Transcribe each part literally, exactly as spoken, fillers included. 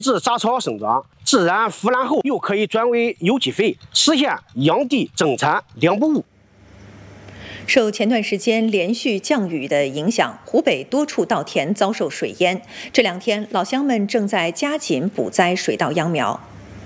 致杂草生长，自然腐烂后又可以转为有机肥，实现养地增产两不误。 受前段时间连续降雨的影响，湖北多处稻田遭受水淹。这两天，老乡们正在加紧补栽水稻秧苗。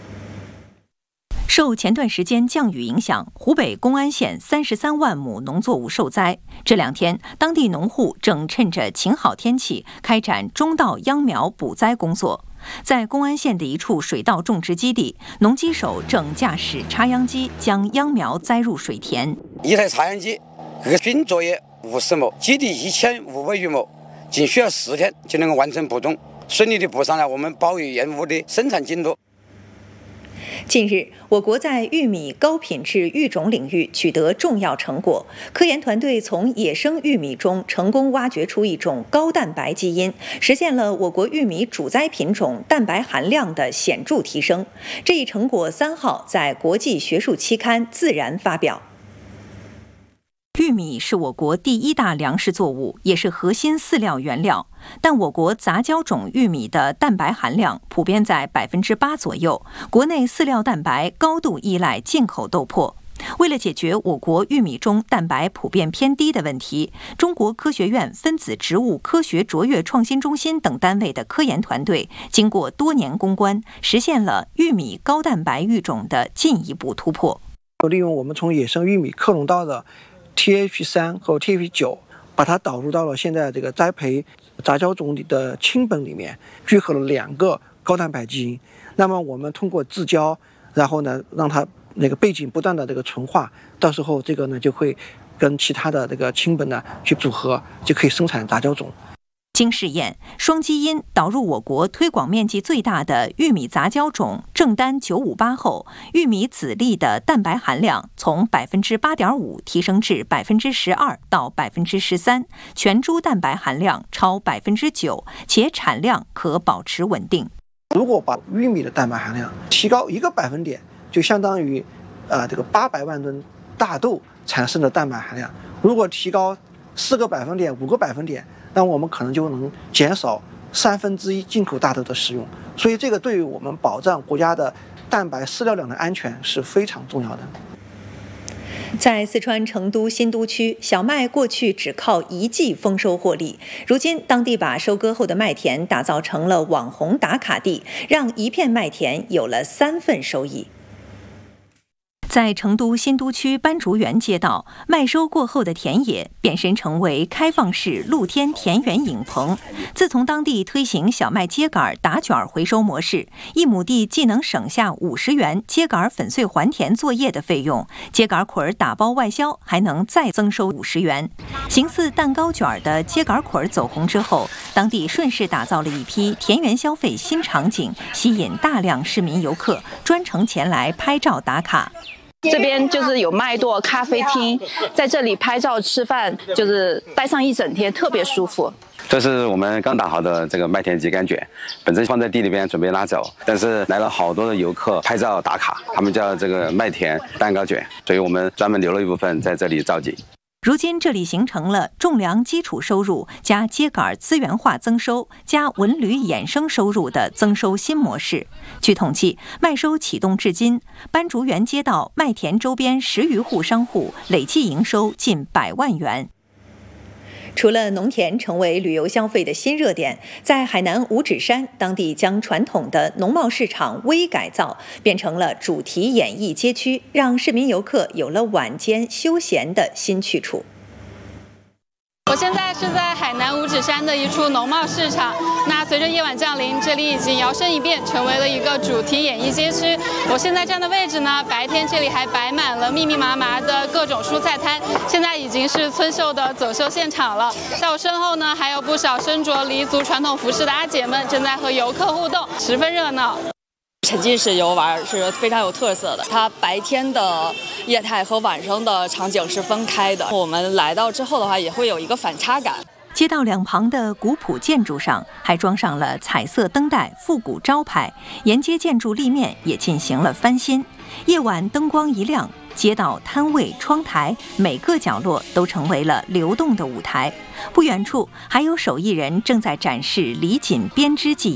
受前段时间降雨影响，湖北公安县三十三万亩农作物受灾。这两天，当地农户正趁着晴好天气开展中稻秧苗补栽工作。在公安县的一处水稻种植基地，农机手正驾驶插秧机将秧苗栽入水田。 一台插秧机，日均作业五十亩，基地一千五百余亩，仅需要四天就能够完成播种，顺利地补上了我们保育燕窝的生产进度。 近日，我国在玉米高品质育种领域取得重要成果。科研团队从野生玉米中成功挖掘出一种高蛋白基因，实现了我国玉米主栽品种蛋白含量的显著提升。这一成果三号在国际学术期刊《自然》发表。玉米是我国第一大粮食作物，也是核心饲料原料。但我国杂交种玉米的蛋白含量普遍在百分之八左右，国内饲料蛋白高度依赖进口豆粕。为了解决我国玉米中蛋白普遍偏低的问题，中国科学院分子植物科学卓越创新中心等单位的科研团队经过多年攻关，实现了玉米高蛋白育种的进一步突破。 利用我们从野生玉米克隆到的T H 三 和 T H 九， 把它导入到了现在这个栽培杂交种里的亲本里面，聚合了两个高蛋白基因。那么我们通过自交，然后呢让它那个背景不断的这个纯化，到时候这个呢就会跟其他的这个亲本呢去组合，就可以生产杂交种。 经试验，双基因导入我国推广面积最大的玉米杂交种正丹九五八后，玉米籽粒的蛋白含量从百分之八点五提升至百分之十二到百分之十三，全株蛋白含量超百分之九，且产量可保持稳定。 如果把玉米的蛋白含量提高一个百分点，就相当于呃这个八百万吨大豆产生的蛋白含量。如果提高四个百分点、五个百分点，那我们可能就能减少三分之一进口大豆的使用，所以这个对于我们保障国家的蛋白饲料量的安全是非常重要的。 在四川成都新都区，小麦过去只靠一季丰收获利，如今当地把收割后的麦田打造成了网红打卡地，让一片麦田有了三份收益。在成都新都区斑竹园街道，麦收过后的田野变身成为开放式露天田园影棚。自从当地推行小麦秸秆打卷回收模式，一亩地既能省下五十元秸秆粉碎还田作业的费用，秸秆捆打包外销还能再增收五十元。形似蛋糕卷的秸秆捆走红之后，当地顺势打造了一批田园消费新场景，吸引大量市民游客专程前来拍照打卡。 这边就是有麦垛咖啡厅，在这里拍照吃饭，就是待上一整天，特别舒服。 这是我们刚打好的这个麦田秸秆卷，本身放在地里边准备拉走，但是来了好多的游客拍照打卡，他们叫这个麦田蛋糕卷，所以我们专门留了一部分在这里召集。 如今这里形成了种粮基础收入加秸秆资源化增收加文旅衍生收入的增收新模式。据统计，麦收启动至今，斑竹园街道麦田周边十余户商户累计营收近百万元。除了农田成为旅游消费的新热点，在海南五指山，当地将传统的农贸市场微改造，变成了主题演艺街区，让市民游客有了晚间休闲的新去处。 我现在是在海南五指山的一处农贸市场，那随着夜晚降临，这里已经摇身一变成为了一个主题演艺街区。我现在站的位置呢，白天这里还摆满了密密麻麻的各种蔬菜摊，现在已经是春秀的走秀现场了。在我身后呢，还有不少身着黎族传统服饰的阿姐们正在和游客互动，十分热闹。 沉浸式游玩是非常有特色的，它白天的业态和晚上的场景是分开的。我们来到之后的话，也会有一个反差感。 街道两旁的古朴建筑上还装上了彩色灯带、复古招牌，沿街建筑立面也进行了翻新。夜晚灯光一亮，街道摊位、窗台每个角落都成为了流动的舞台。不远处还有手艺人正在展示李锦编织技艺。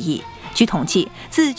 据统计，自